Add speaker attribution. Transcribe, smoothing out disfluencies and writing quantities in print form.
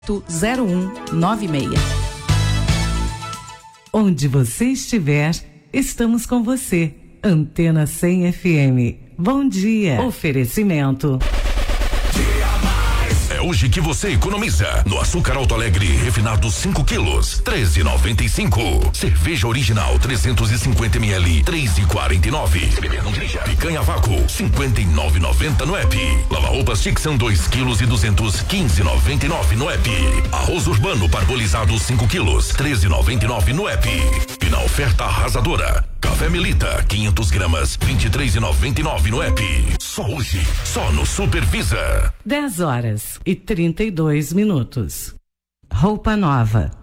Speaker 1: 0196.
Speaker 2: Onde você estiver, estamos com você. Antena 100 FM. Bom dia. Oferecimento.
Speaker 3: É hoje que você economiza. No açúcar Alto Alegre, refinado 5 quilos, 13,95. Cerveja original 350 ml, 3,49. Se beber, não dirija. Picanha a vácuo, 59,90 no app. Lava-roupas Tixan 2 quilos e 200, 15,99 no app. Arroz urbano parbolizado 5 quilos, 13,99 no app. E na oferta arrasadora, café Melita 500 gramas, 23,99 no app. Só hoje, só no Supervisa.
Speaker 2: 10 horas e 32 minutos. Roupa nova.